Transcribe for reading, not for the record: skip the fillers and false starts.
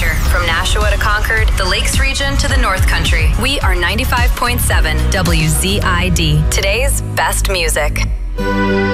Hampshire. From Nashua to Concord, the Lakes region to the North Country. We are 95.7 WZID. Today's best music.